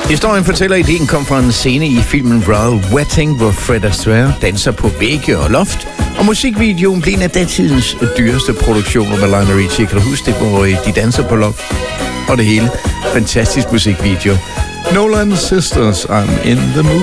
Historien fortæller, at ideen kom fra en scene i filmen Royal Wedding, hvor Fred Astaire danser på vægge og loft, og musikvideoen blev en af datidens dyreste produktioner med Lionel Richie. Kan du huske det, hvor de danser på loft? Og det hele. Fantastisk musikvideo. Nolan Sisters, I'm in the mood.